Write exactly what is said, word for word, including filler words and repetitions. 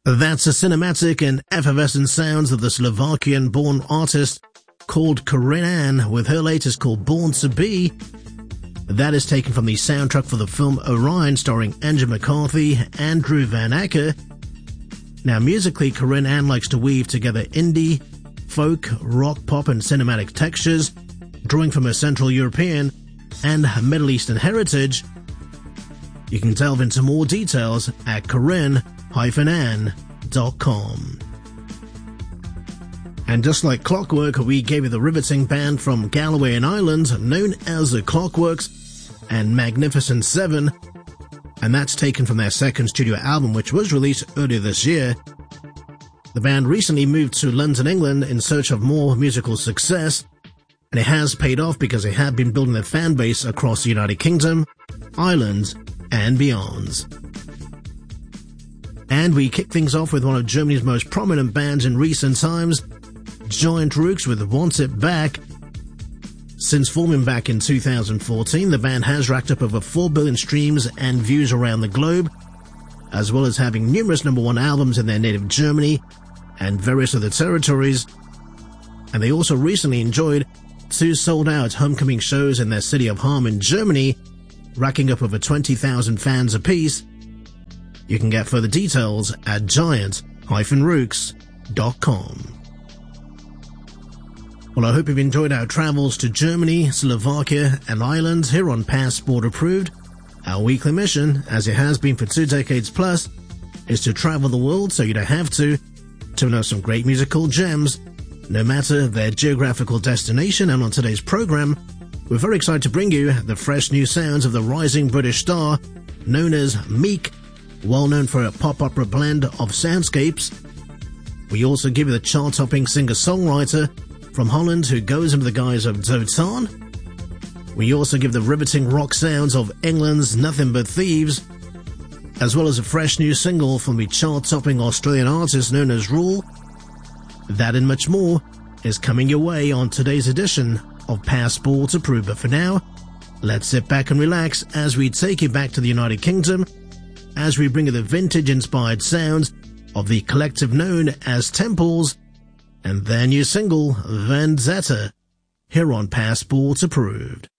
That's the cinematic and effervescent sounds of the Slovakian-born artist called Corinne Ann with her latest called Born to Be. That is taken from the soundtrack for the film Orion starring Andrew McCarthy and Andrew Van Acker. Now musically, Corinne Ann likes to weave together indie, folk, rock, pop and cinematic textures, drawing from her Central European and Middle Eastern heritage. You can delve into more details at corinne dash ann dot com. And just like clockwork, we gave you the riveting band from Galway in Ireland known as the Clockworks and Magnificent Seven, and that's taken from their second studio album which was released earlier this year. The band recently moved to London, England in search of more musical success, and it has paid off because they have been building their fan base across the United Kingdom, Ireland and beyond. And we kick things off with one of Germany's most prominent bands in recent times, Giant Rooks with Want It Back. Since forming back in two thousand fourteen, the band has racked up over four billion streams and views around the globe, as well as having numerous number one albums in their native Germany and various other territories. And they also recently enjoyed two sold-out homecoming shows in their city of Hamm in Germany, racking up over twenty thousand fans apiece. You can get further details at giant dash rooks dot com. Well, I hope you've enjoyed our travels to Germany, Slovakia and Ireland here on Passport Approved. Our weekly mission, as it has been for two decades plus, is to travel the world so you don't have to, to know some great musical gems, no matter their geographical destination. And on today's program, we're very excited to bring you the fresh new sounds of the rising British star known as Meek, well known for a pop opera blend of soundscapes. We also give you the chart-topping singer-songwriter from Holland who goes under the guise of Dotan. We also give the riveting rock sounds of England's Nothing But Thieves, as well as a fresh new single from the chart-topping Australian artist known as Rule. That and much more is coming your way on today's edition of Passport Approved. But for now, let's sit back and relax as we take you back to the United Kingdom, as we bring you the vintage-inspired sounds of the collective known as Temples and their new single, Vendetta, here on Passport Approved.